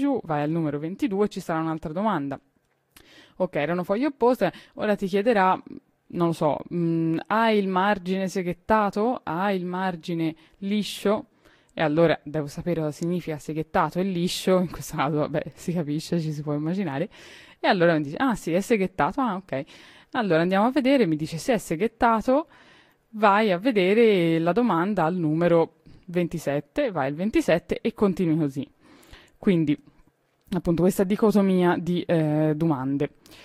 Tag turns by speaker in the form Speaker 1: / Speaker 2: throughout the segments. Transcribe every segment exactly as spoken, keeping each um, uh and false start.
Speaker 1: giù, vai al numero ventidue, ci sarà un'altra domanda. Ok, erano foglie opposte, ora ti chiederà, non lo so, mh, hai il margine seghettato? Hai il margine liscio? E allora devo sapere cosa significa seghettato e liscio, in questo caso, vabbè, si capisce, ci si può immaginare. E allora mi dice, ah sì, è seghettato, ah ok. Allora andiamo a vedere, mi dice se è seghettato, vai a vedere la domanda al numero ventisette, vai al ventisette e continui così. Quindi, appunto, questa dicotomia di eh, domande.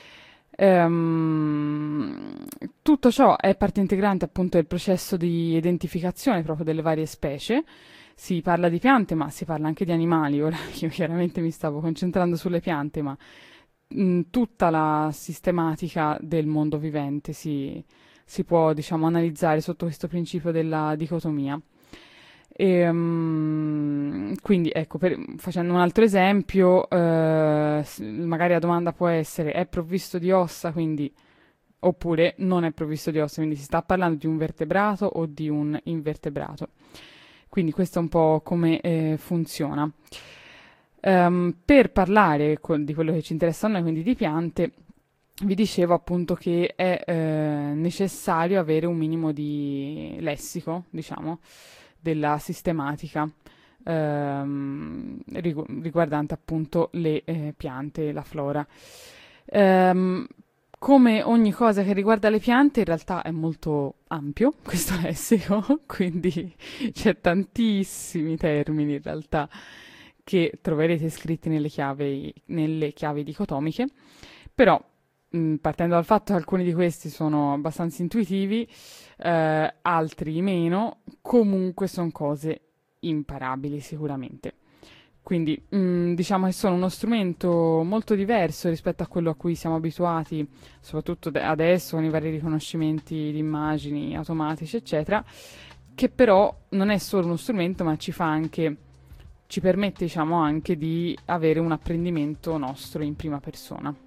Speaker 1: Ehm, tutto ciò è parte integrante appunto del processo di identificazione proprio delle varie specie. Si parla di piante, ma si parla anche di animali. Ora io chiaramente mi stavo concentrando sulle piante, ma mh, tutta la sistematica del mondo vivente si, si può, diciamo, analizzare sotto questo principio della dicotomia. E, mm, quindi, ecco, per- facendo un altro esempio, eh, s- magari la domanda può essere: è provvisto di ossa, quindi, oppure non è provvisto di ossa, quindi si sta parlando di un vertebrato o di un invertebrato. Quindi questo è un po' come eh, funziona. Ehm, per parlare co- di quello che ci interessa a noi, quindi di piante, vi dicevo appunto che è eh, necessario avere un minimo di lessico, diciamo, della sistematica ehm, rigu- riguardante appunto le eh, piante e la flora. Ehm, Come ogni cosa che riguarda le piante, in realtà è molto ampio questo lessico, quindi c'è tantissimi termini in realtà che troverete scritti nelle chiavi, nelle chiavi dicotomiche, però mh, partendo dal fatto che alcuni di questi sono abbastanza intuitivi, eh, altri meno, comunque sono cose imparabili sicuramente. Quindi mh, diciamo che sono uno strumento molto diverso rispetto a quello a cui siamo abituati, soprattutto de- adesso con i vari riconoscimenti di immagini automatici, eccetera, che però non è solo uno strumento, ma ci fa anche, ci permette, diciamo, anche di avere un apprendimento nostro in prima persona.